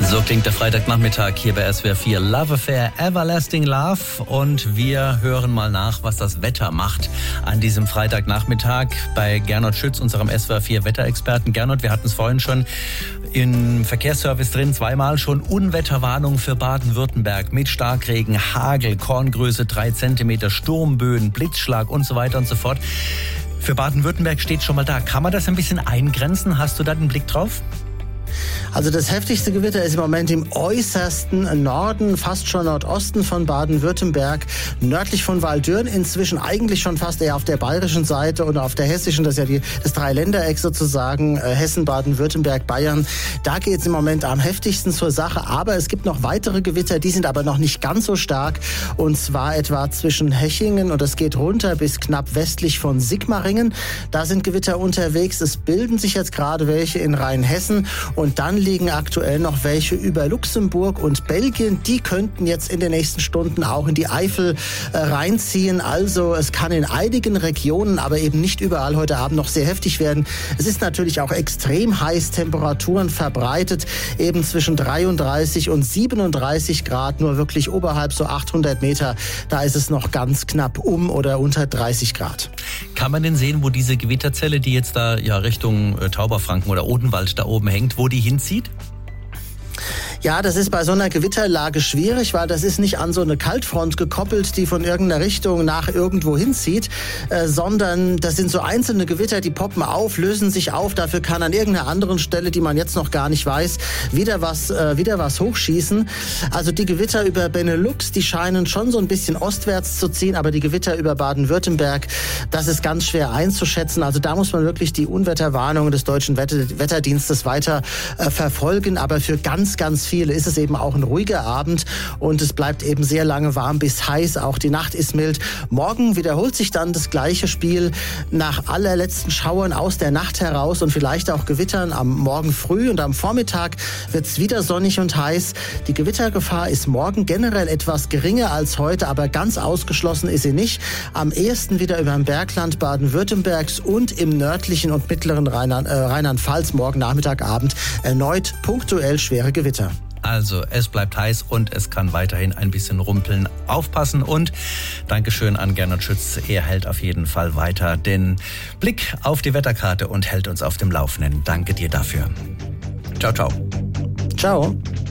So klingt der Freitagnachmittag hier bei SWR 4. Love Affair, Everlasting Love. Und wir hören mal nach, was das Wetter macht an diesem Freitagnachmittag bei Gernot Schütz, unserem SWR 4 Wetterexperten. Gernot, wir hatten es vorhin schon im Verkehrsservice drin, zweimal schon Unwetterwarnung für Baden-Württemberg mit Starkregen, Hagel, Korngröße 3 Zentimeter, Sturmböen, Blitzschlag und so weiter und so fort. Für Baden-Württemberg steht schon mal da. Kann man das ein bisschen eingrenzen? Hast du da den Blick drauf? Also das heftigste Gewitter ist im Moment im äußersten Norden, fast schon Nordosten von Baden-Württemberg, nördlich von Walldürn, inzwischen eigentlich schon fast eher auf der bayerischen Seite und auf der hessischen, das ist ja das Dreiländereck sozusagen, Hessen, Baden-Württemberg, Bayern. Da geht es im Moment am heftigsten zur Sache, aber es gibt noch weitere Gewitter, die sind aber noch nicht ganz so stark, und zwar etwa zwischen Hechingen, und es geht runter bis knapp westlich von Sigmaringen. Da sind Gewitter unterwegs, es bilden sich jetzt gerade welche in Rheinhessen, und dann liegen aktuell noch welche über Luxemburg und Belgien. Die könnten jetzt in den nächsten Stunden auch in die Eifel reinziehen. Also es kann in einigen Regionen, aber eben nicht überall heute Abend noch sehr heftig werden. Es ist natürlich auch extrem heiß, Temperaturen verbreitet, eben zwischen 33 und 37 Grad, nur wirklich oberhalb so 800 Meter. Da ist es noch ganz knapp um oder unter 30 Grad. Kann man denn sehen, wo diese Gewitterzelle, die jetzt da ja Richtung Tauberfranken oder Odenwald da oben hängt, wo die hinzieht? Ja, das ist bei so einer Gewitterlage schwierig, weil das ist nicht an so eine Kaltfront gekoppelt, die von irgendeiner Richtung nach irgendwo hinzieht, sondern das sind so einzelne Gewitter, die poppen auf, lösen sich auf. Dafür kann an irgendeiner anderen Stelle, die man jetzt noch gar nicht weiß, wieder was hochschießen. Also die Gewitter über Benelux, die scheinen schon so ein bisschen ostwärts zu ziehen, aber die Gewitter über Baden-Württemberg, das ist ganz schwer einzuschätzen. Also da muss man wirklich die Unwetterwarnungen des Deutschen Wetterdienstes weiter verfolgen. Aber für ganz viele ist es eben auch ein ruhiger Abend, und es bleibt eben sehr lange warm bis heiß. Auch die Nacht ist mild. Morgen wiederholt sich dann das gleiche Spiel nach allerletzten Schauern aus der Nacht heraus und vielleicht auch Gewittern am Morgen früh, und am Vormittag wird es wieder sonnig und heiß. Die Gewittergefahr ist morgen generell etwas geringer als heute, aber ganz ausgeschlossen ist sie nicht. Am ehesten wieder über dem Bergland Baden-Württembergs und im nördlichen und mittleren Rheinland-Pfalz morgen Nachmittag, Abend erneut punktuell schwere Gewitter. Also es bleibt heiß und es kann weiterhin ein bisschen rumpeln. Aufpassen, und Dankeschön an Gernot Schütz. Er hält auf jeden Fall weiter den Blick auf die Wetterkarte und hält uns auf dem Laufenden. Danke dir dafür. Ciao, ciao. Ciao.